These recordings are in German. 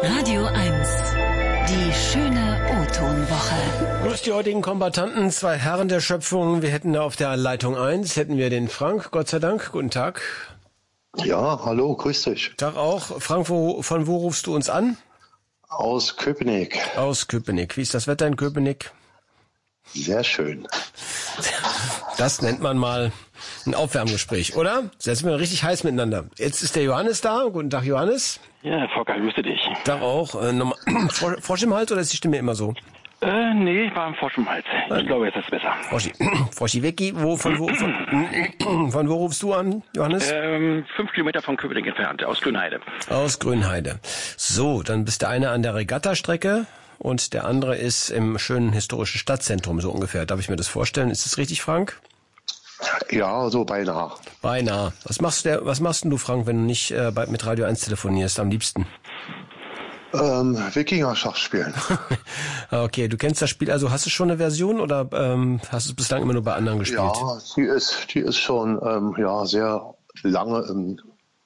Radio 1. Die schöne O-Ton-Woche. Grüß die heutigen Kombattanten, zwei Herren der Schöpfung. Wir hätten da auf der Leitung 1, hätten wir den Frank, Gott sei Dank. Guten Tag. Ja, hallo, grüß dich. Tag auch. Frank, von wo rufst du uns an? Aus Köpenick. Aus Köpenick. Wie ist das Wetter in Köpenick? Sehr schön. Das nennt man mal ein Aufwärmgespräch, oder? Jetzt sind wir richtig heiß miteinander. Jetzt ist der Johannes da. Guten Tag, Johannes. Ja, Volker, grüße dich. Tag auch. Frosch im Hals oder ist die Stimme immer so? Nee, war im Frosch im Hals. Ich glaube, jetzt ist es besser. Froschi Wecki, von wo rufst du an, Johannes? 5 Kilometer von Köpenick entfernt, aus Grünheide. Aus Grünheide. So, dann bist der eine an der Regattastrecke und der andere ist im schönen historischen Stadtzentrum, so ungefähr. Darf ich mir das vorstellen? Ist das richtig, Frank? Ja, so beinahe. Beinahe. Was machst denn du, Frank, wenn du nicht mit Radio 1 telefonierst, am liebsten? Wikinger-Schach spielen. Okay, du kennst das Spiel, also hast du schon eine Version oder hast du es bislang immer nur bei anderen gespielt? Ja, die ist schon sehr lange,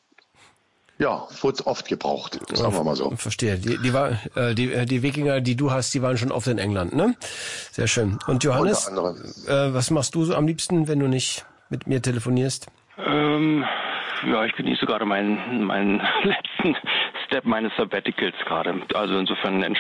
wird oft gebraucht, sagen wir mal so. Verstehe. Die Wikinger, die du hast, die waren schon oft in England, ne? Sehr schön. Und Johannes, was machst du so am liebsten, wenn du nicht mit mir telefonierst? Ich genieße gerade meinen letzten Step meines Sabbaticals gerade. Also insofern